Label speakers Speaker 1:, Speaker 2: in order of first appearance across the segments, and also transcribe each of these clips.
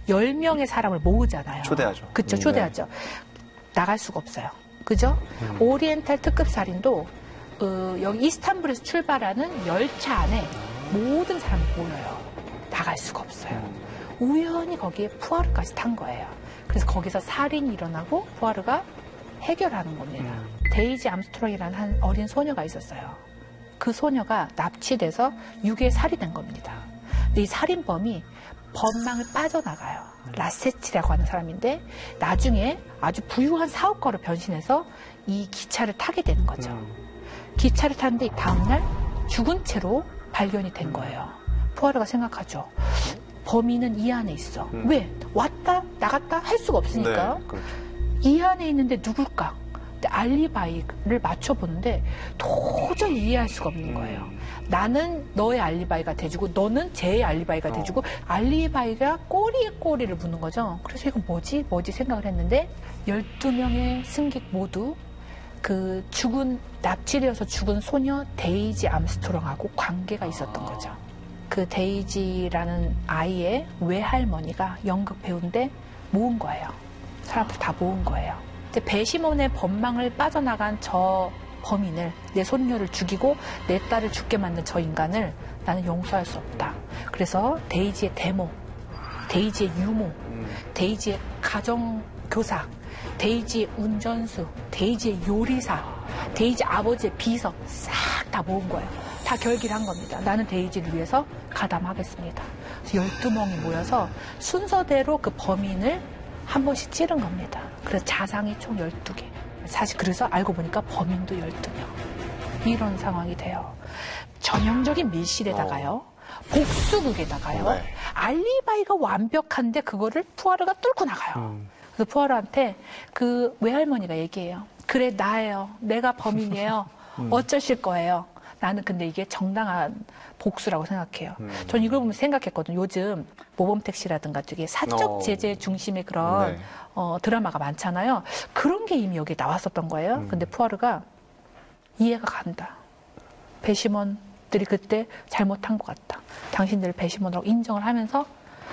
Speaker 1: 10명의 사람을 모으잖아요.
Speaker 2: 초대하죠.
Speaker 1: 그쵸, 초대하죠. 나갈 수가 없어요. 그죠? 오리엔탈 특급 살인도 여기 이스탄불에서 출발하는 열차 안에 모든 사람이 모여요. 나갈 수가 없어요. 우연히 거기에 푸아르까지 탄 거예요. 그래서 거기서 살인이 일어나고 푸아르가 해결하는 겁니다. 데이지 암스트롱이라는 한 어린 소녀가 있었어요. 그 소녀가 납치돼서 유괴 살인된 겁니다. 근데 이 살인범이 법망을 빠져나가요. 라세치라고 하는 사람인데 나중에 아주 부유한 사업가로 변신해서 이 기차를 타게 되는 거죠. 기차를 타는데 다음날 죽은 채로 발견이 된 거예요. 푸아르가 생각하죠. 범인은 이 안에 있어. 왜? 왔다 나갔다 할 수가 없으니까.
Speaker 2: 네, 그렇죠.
Speaker 1: 이 안에 있는데 누굴까? 근데 알리바이를 맞춰보는데 도저히 이해할 수가 없는 거예요. 나는 너의 알리바이가 돼주고 너는 제 알리바이가 돼주고 알리바이가 꼬리에 꼬리를 무는 거죠. 그래서 이거 뭐지 생각을 했는데 12명의 승객 모두 그 납치되어서 죽은 소녀 데이지 암스트롱하고 관계가 있었던 거죠. 그 데이지라는 아이의 외할머니가 연극 배우인데 모은 거예요. 사람들 다 모은 거예요. 배심원의 법망을 빠져나간 저 범인을, 내 손녀를 죽이고 내 딸을 죽게 만든 저 인간을 나는 용서할 수 없다. 그래서 데이지의 대모, 데이지의 유모, 데이지의 가정교사, 데이지의 운전수, 데이지의 요리사, 데이지 아버지의 비서 싹 다 모은 거예요. 다 결기를 한 겁니다. 나는 데이지를 위해서 가담하겠습니다. 그래서 12명이 모여서 순서대로 그 범인을 한 번씩 찌른 겁니다. 그래서 자상이 총 12개. 사실 그래서 알고 보니까 범인도 12명. 이런 상황이 돼요. 전형적인 밀실에다가요. 복수극에다가요.
Speaker 2: 네.
Speaker 1: 알리바이가 완벽한데 그거를 푸아르가 뚫고 나가요. 그래서 푸아르한테 그 외할머니가 얘기해요. 그래 나예요. 내가 범인이에요. 어쩌실 거예요. 나는 근데 이게 정당한 복수라고 생각해요. 전 이걸 보면서 생각했거든요. 요즘 모범택시라든가 되게 사적 제재 중심의 그런
Speaker 2: 네.
Speaker 1: 드라마가 많잖아요. 그런 게 이미 여기에 나왔었던 거예요. 근데 푸아르가 이해가 간다. 배심원들이 그때 잘못한 것 같다. 당신들을 배심원으로 인정을 하면서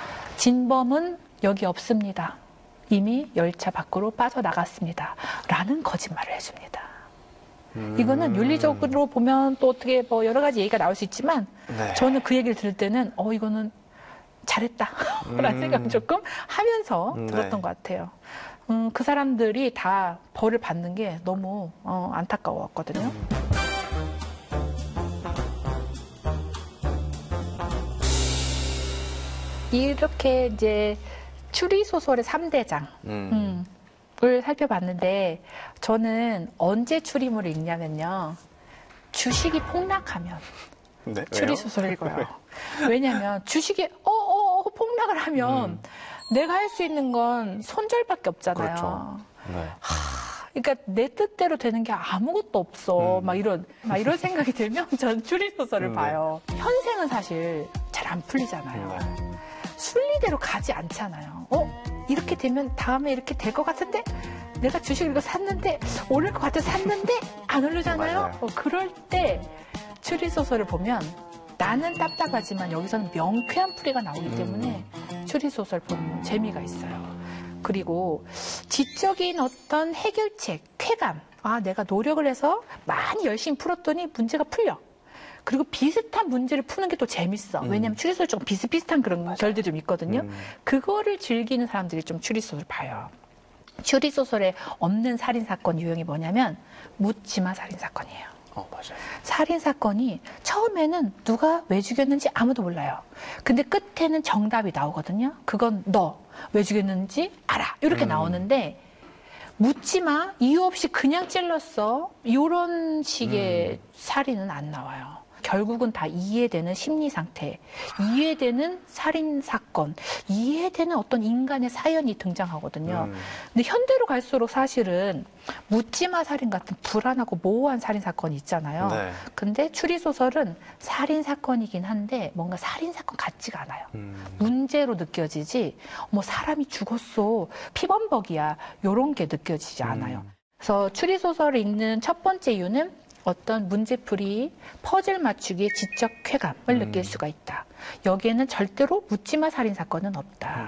Speaker 1: 진범은 여기 없습니다. 이미 열차 밖으로 빠져나갔습니다. 라는 거짓말을 해줍니다. 이거는 윤리적으로 보면 또 어떻게 뭐 여러 가지 얘기가 나올 수 있지만
Speaker 2: 네.
Speaker 1: 저는 그 얘기를 들을 때는 이거는 잘했다 라는 생각 조금 하면서 들었던 것 같아요. 그 사람들이 다 벌을 받는 게 너무 안타까웠거든요. 이렇게 이제 추리소설의 3대장 을 살펴봤는데 저는 언제 추리물을 읽냐면요. 주식이 폭락하면
Speaker 2: 네,
Speaker 1: 추리소설을 읽어요. 왜냐하면 주식이 폭락을 하면 내가 할 수 있는 건 손절밖에 없잖아요.
Speaker 2: 그렇죠. 네.
Speaker 1: 그러니까 내 뜻대로 되는 게 아무것도 없어. 막 이런 생각이 들면 전 추리소설을 봐요. 현생은 사실 잘 안 풀리잖아요. 순리대로 가지 않잖아요. 이렇게 되면 다음에 이렇게 될 것 같은데 내가 주식을 이거 샀는데 오를 것 같아서 샀는데 안 오르잖아요. 그럴 때 추리소설을 보면 나는 답답하지만 여기서는 명쾌한 풀이가 나오기 때문에 추리소설 보는 재미가 있어요. 그리고 지적인 어떤 해결책, 쾌감. 내가 노력을 해서 많이 열심히 풀었더니 문제가 풀려. 그리고 비슷한 문제를 푸는 게 또 재밌어. 왜냐하면 추리소설 조금 비슷비슷한 그런 결들이 좀 있거든요. 그거를 즐기는 사람들이 좀 추리소설을 봐요. 추리소설에 없는 살인사건 유형이 뭐냐면 묻지마 살인사건이에요.
Speaker 2: 맞아요.
Speaker 1: 살인사건이 처음에는 누가 왜 죽였는지 아무도 몰라요. 근데 끝에는 정답이 나오거든요. 그건 너 왜 죽였는지 알아. 이렇게 나오는데 묻지마, 이유 없이 그냥 찔렀어. 이런 식의 살인은 안 나와요. 결국은 다 이해되는 심리 상태, 이해되는 살인 사건, 이해되는 어떤 인간의 사연이 등장하거든요. 근데 현대로 갈수록 사실은 묻지마 살인 같은 불안하고 모호한 살인 사건이 있잖아요.
Speaker 2: 네.
Speaker 1: 근데 추리 소설은 살인 사건이긴 한데 뭔가 살인 사건 같지가 않아요. 문제로 느껴지지. 뭐 사람이 죽었어, 피범벅이야, 이런 게 느껴지지 않아요. 그래서 추리 소설을 읽는 첫 번째 이유는 어떤 문제풀이, 퍼즐 맞추기의 지적 쾌감을 느낄 수가 있다. 여기에는 절대로 묻지마 살인 사건은 없다.